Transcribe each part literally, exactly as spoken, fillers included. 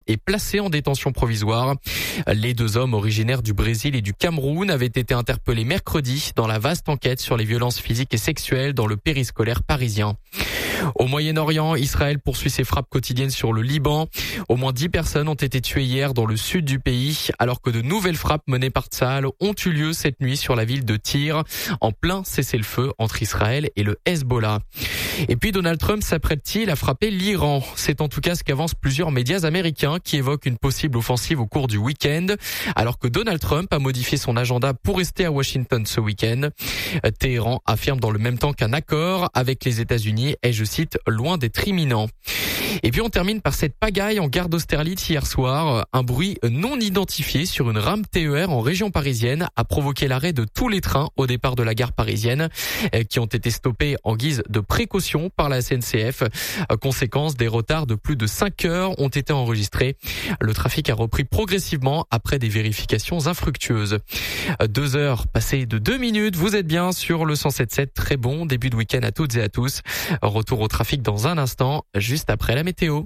et placés en détention provisoire. Les deux hommes originaires du Brésil et du Cameroun avaient été interpellés mercredi dans la vaste enquête sur les violences physiques et sexuelles dans le périscolaire parisien. Au Moyen-Orient, Israël poursuit ses frappes quotidiennes sur le Liban. Au moins dix personnes ont été tuées hier dans le sud du pays, alors que de nouvelles frappes menées par Tsahal ont eu lieu cette nuit sur la ville de Tyr, en plein cessez-le-feu entre Israël et le Hezbollah. Et puis Donald Trump s'apprête-t-il à frapper l'Iran? C'est en tout cas ce qu'avancent plusieurs médias américains qui évoquent une possible offensive au cours du week-end, alors que Donald Trump a modifié son agenda pour rester à Washington ce week-end. Téhéran affirme dans le même temps qu'un accord avec les États-Unis est, je cite, loin d'être imminent. Et puis on termine par cette pagaille en gare d'Austerlitz hier soir. Un bruit non identifié sur une rame T E R en région parisienne a provoqué l'arrêt de tous les trains au départ de la gare parisienne qui ont été stoppés en guise de précaution par la S N C F. Conséquence, des retards de plus de cinq heures ont été enregistrés. Le trafic a repris progressivement après des vérifications infructueuses. Deux heures passées de deux minutes, vous êtes bien sur le cent sept sept. Très bon début de week-end à toutes et à tous. Retour au trafic dans un instant, juste après la météo.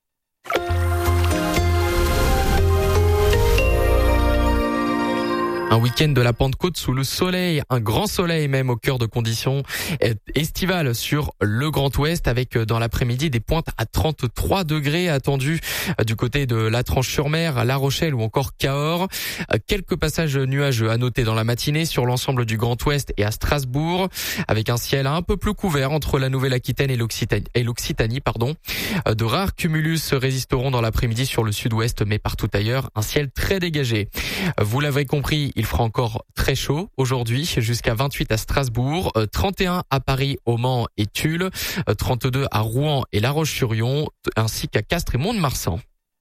Un week-end de la Pentecôte sous le soleil, un grand soleil même au cœur de conditions estivales sur le Grand Ouest, avec dans l'après-midi des pointes à trente-trois degrés attendues du côté de la Tranche-sur-Mer, La Rochelle ou encore Cahors. Quelques passages nuageux à noter dans la matinée sur l'ensemble du Grand Ouest et à Strasbourg, avec un ciel un peu plus couvert entre la Nouvelle-Aquitaine et l'Occitanie, et l'Occitanie, pardon. De rares cumulus résisteront dans l'après-midi sur le sud-ouest, mais partout ailleurs, un ciel très dégagé. Vous l'avez compris, il fera encore très chaud aujourd'hui, jusqu'à vingt-huit à Strasbourg, trente et un à Paris, au Mans et Tulle, trente-deux à Rouen et La Roche-sur-Yon, ainsi qu'à Castres et Mont-de-Marsan.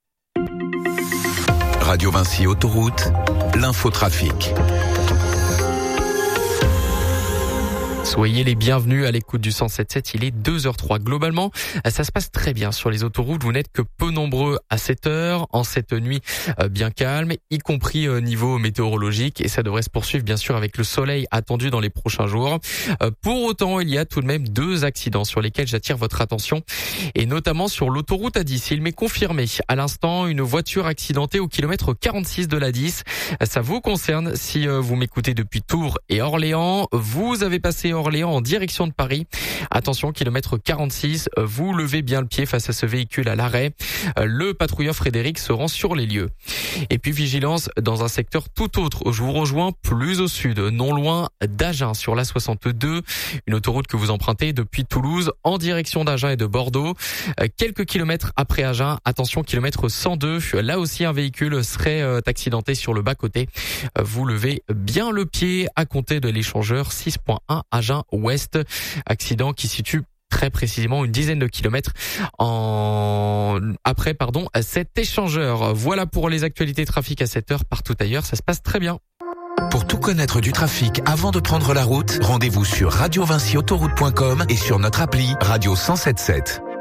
Radio Vinci Autoroute, l'infotrafic. Soyez les bienvenus à l'écoute du cent sept sept, il est deux heures trois. Globalement, ça se passe très bien sur les autoroutes. Vous n'êtes que peu nombreux à cette heure, en cette nuit bien calme, y compris niveau météorologique. Et ça devrait se poursuivre bien sûr avec le soleil attendu dans les prochains jours. Pour autant, il y a tout de même deux accidents sur lesquels j'attire votre attention. Et notamment sur l'autoroute A dix. Il m'est confirmé à l'instant une voiture accidentée au kilomètre quarante-six de l'A dix. Ça vous concerne si vous m'écoutez depuis Tours et Orléans. Vous avez passé Orléans en direction de Paris. Attention, kilomètre quarante-six, vous levez bien le pied face à ce véhicule à l'arrêt. Le patrouilleur Frédéric se rend sur les lieux. Et puis vigilance dans un secteur tout autre. Je vous rejoins plus au sud, non loin d'Agen, sur l'A soixante-deux, une autoroute que vous empruntez depuis Toulouse en direction d'Agen et de Bordeaux. Quelques kilomètres après Agen, attention, kilomètre cent deux, là aussi un véhicule serait accidenté sur le bas-côté. Vous levez bien le pied à compter de l'échangeur six point un Agen Ouest. Accident qui situe très précisément une dizaine de kilomètres en après pardon cet échangeur. Voilà pour les actualités trafic à cette heure. Partout ailleurs, ça se passe très bien. Pour tout connaître du trafic avant de prendre la route, rendez-vous sur radio vinci autoroute point com et sur notre appli Radio cent sept sept.